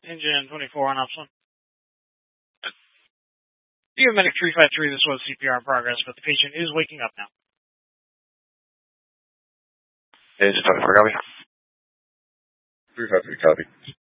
Engine 24 on Upson. You have Medic 353, this was CPR in progress, but the patient is waking up now. Engine 24, copy. 353, copy.